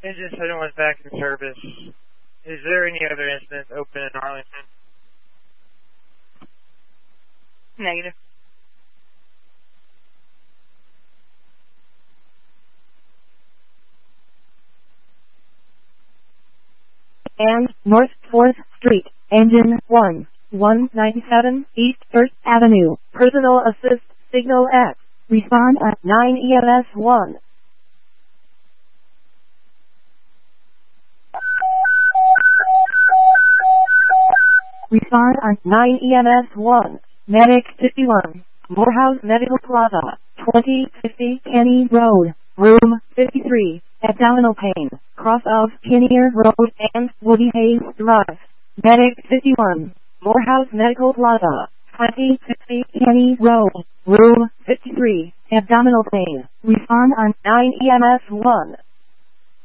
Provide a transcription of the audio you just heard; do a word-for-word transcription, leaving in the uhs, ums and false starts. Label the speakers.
Speaker 1: Engine seven was back in service. Is there any other incidents open in Arlington?
Speaker 2: Negative.
Speaker 3: And North fourth Street, Engine one, one ninety-seven East first Avenue, Personal Assist, Signal X, respond at nine E M S one. Respond on nine E M S one, Medic fifty-one, Morehouse Medical Plaza, twenty fifty Kenny Road, Room fifty-three, abdominal pain, cross of Kinnear Road and Woody Hayes Drive. Medic fifty-one, Morehouse Medical Plaza, twenty fifty Kenny Road, Room fifty-three, abdominal pain. Respond on nine E M S one.